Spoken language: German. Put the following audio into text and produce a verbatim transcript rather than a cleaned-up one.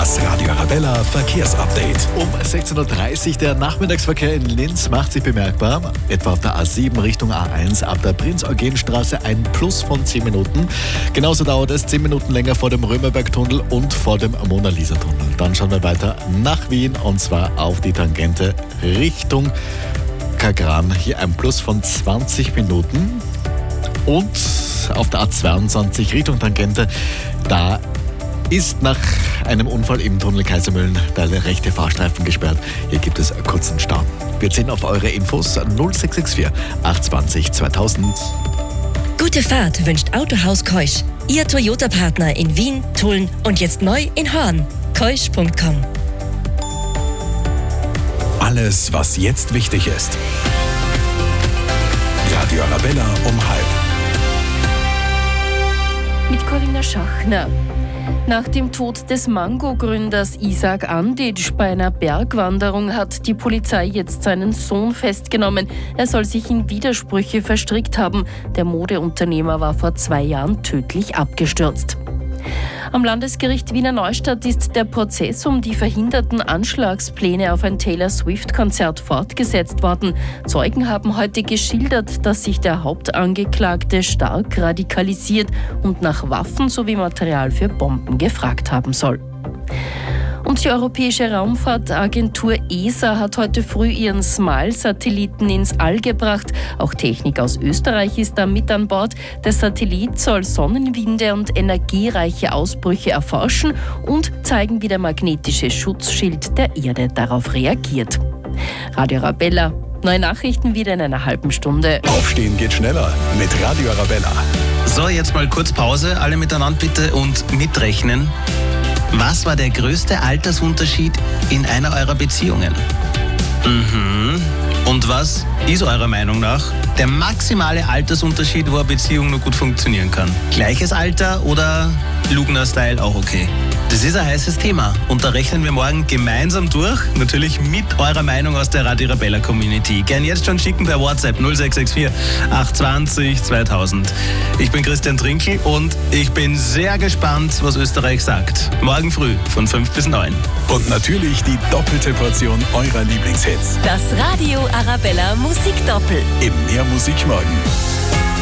Das Radio Arabella Verkehrsupdate. Um sechzehn Uhr dreißig der Nachmittagsverkehr in Linz macht sich bemerkbar. Etwa auf der A sieben Richtung A eins ab der Prinz-Eugen-Straße ein Plus von zehn Minuten. Genauso dauert es zehn Minuten länger vor dem Römerberg-Tunnel und vor dem Mona-Lisa-Tunnel. Dann schauen wir weiter nach Wien und zwar auf die Tangente Richtung Kagran. Hier ein Plus von zwanzig Minuten. Und auf der A zweiundzwanzig Richtung Tangente, da ist nach einem Unfall im Tunnel Kaisermühlen der rechte Fahrstreifen gesperrt. Hier gibt es einen kurzen Stau. Wir zählen auf eure Infos null sechs sechs vier acht zwei null zweitausend. Gute Fahrt wünscht Autohaus Keusch. Ihr Toyota-Partner in Wien, Tulln und jetzt neu in Horn. keusch punkt com. Alles, was jetzt wichtig ist. Radio Arabella um halb. Mit Corinna Schachner. Nach dem Tod des Mango-Gründers Isaac Andic bei einer Bergwanderung hat die Polizei jetzt seinen Sohn festgenommen. Er soll sich in Widersprüche verstrickt haben. Der Modeunternehmer war vor zwei Jahren tödlich abgestürzt. Am Landesgericht Wiener Neustadt ist der Prozess um die verhinderten Anschlagspläne auf ein Taylor Swift-Konzert fortgesetzt worden. Zeugen haben heute geschildert, dass sich der Hauptangeklagte stark radikalisiert und nach Waffen sowie Material für Bomben gefragt haben soll. Und die Europäische Raumfahrtagentur E S A hat heute früh ihren Smile-Satelliten ins All gebracht. Auch Technik aus Österreich ist da mit an Bord. Der Satellit soll Sonnenwinde und energiereiche Ausbrüche erforschen und zeigen, wie der magnetische Schutzschild der Erde darauf reagiert. Radio Arabella. Neue Nachrichten wieder in einer halben Stunde. Aufstehen geht schneller mit Radio Arabella. So, jetzt mal kurz Pause. Alle miteinander bitte und mitrechnen. Was war der größte Altersunterschied in einer eurer Beziehungen? Mhm. Und was ist eurer Meinung nach der maximale Altersunterschied, wo eine Beziehung nur gut funktionieren kann? Gleiches Alter oder Lugner-Style auch okay? Das ist ein heißes Thema und da rechnen wir morgen gemeinsam durch, natürlich mit eurer Meinung aus der Radio Arabella Community. Gern jetzt schon schicken per WhatsApp null sechs sechs vier acht zwei null zweitausend. Ich bin Christian Trinkel und ich bin sehr gespannt, was Österreich sagt. Morgen früh von fünf bis neun. Und natürlich die doppelte Portion eurer Lieblingshits. Das Radio Arabella Musikdoppel. Im Mehr Musik morgen.